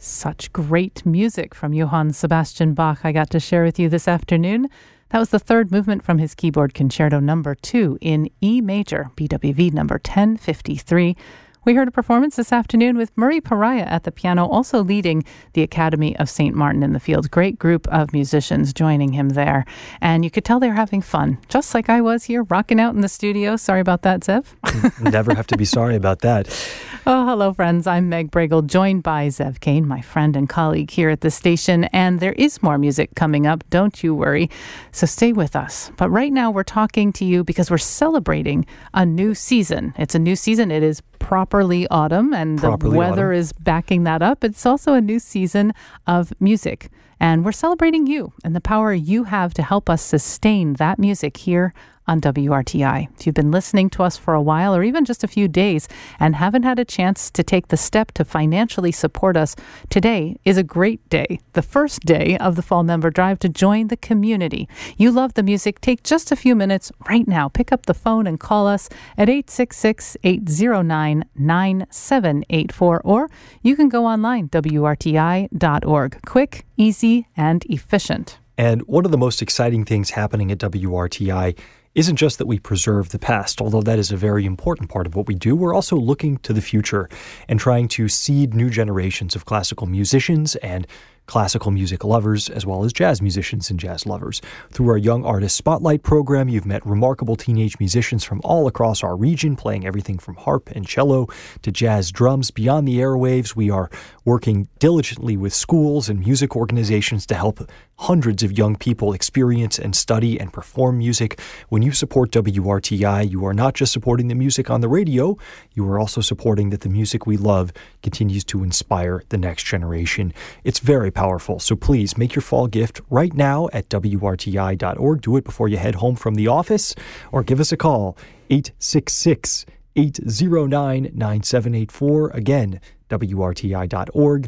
Such great music from Johann Sebastian Bach I got to share with you this afternoon. That was the third movement from his keyboard concerto number 2 in E major, BWV number 1053. We heard a performance this afternoon with Murray Pariah at the piano, also leading the Academy of St. Martin in the Fields. Great group of musicians joining him there. And you could tell they were having fun, just like I was here, rocking out in the studio. Sorry about that, Zev. Never have to be sorry about that. Oh, hello, friends. I'm Meg Bregel, joined by Zev Kane, my friend and colleague here at the station. And there is more music coming up, don't you worry. So stay with us. But right now we're talking to you because we're celebrating a new season. It's a new season. It is properly autumn, and the weather is backing that up. It's also a new season of music. And we're celebrating you and the power you have to help us sustain that music here on WRTI. If you've been listening to us for a while or even just a few days and haven't had a chance to take the step to financially support us, today is a great day, the first day of the Fall Member Drive to join the community. You love the music. Take just a few minutes right now. Pick up the phone and call us at 866-809-9784, or you can go online, WRTI.org. Quick, easy, and efficient. And one of the most exciting things happening at WRTI isn't just that we preserve the past, although that is a very important part of what we do. We're also looking to the future and trying to seed new generations of classical musicians and classical music lovers, as well as jazz musicians and jazz lovers. Through our Young Artist Spotlight program, you've met remarkable teenage musicians from all across our region, playing everything from harp and cello to jazz drums. Beyond the airwaves, we are working diligently with schools and music organizations to help hundreds of young people experience and study and perform music. When you support WRTI, you are not just supporting the music on the radio, you are also supporting that the music we love continues to inspire the next generation. It's very powerful, so please make your fall gift right now at WRTI.org. Do it before you head home from the office, or give us a call, 866-809-9784. Again, WRTI.org,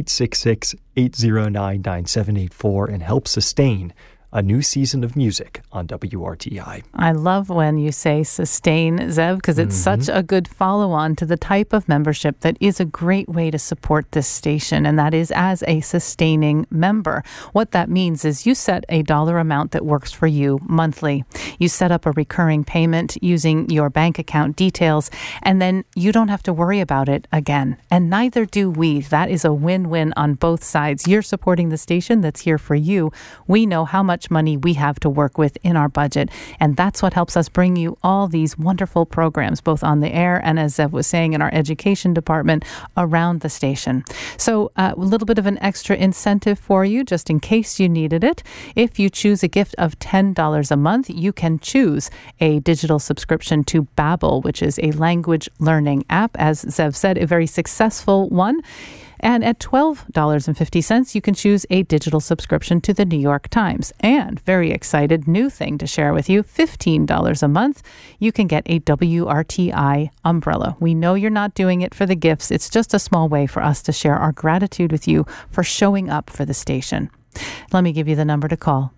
866-809-9784, and help sustain a new season of music on WRTI. I love when you say sustain, Zev, because it's such a good follow-on to the type of membership that is a great way to support this station, and that is as a sustaining member. What that means is you set a dollar amount that works for you monthly. You set up a recurring payment using your bank account details, and then you don't have to worry about it again. And neither do we. That is a win-win on both sides. You're supporting the station that's here for you. We know how much money we have to work with in our budget, and that's what helps us bring you all these wonderful programs, both on the air and, as Zev was saying, in our education department around the station. So a little bit of an extra incentive for you, just in case you needed it. If you choose a gift of $10 a month, you can choose a digital subscription to Babbel, which is a language learning app, as Zev said, a very successful one. And at $12.50, you can choose a digital subscription to the New York Times. And very excited, new thing to share with you, $15 a month, you can get a WRTI umbrella. We know you're not doing it for the gifts. It's just a small way for us to share our gratitude with you for showing up for the station. Let me give you the number to call,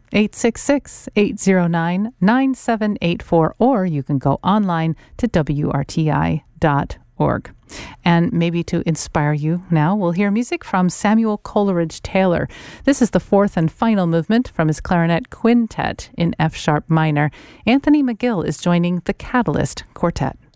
866-809-9784, or you can go online to WRTI.org. And maybe to inspire you now, we'll hear music from Samuel Coleridge Taylor. This is the fourth and final movement from his clarinet quintet in F-sharp minor. Anthony McGill is joining the Catalyst Quartet.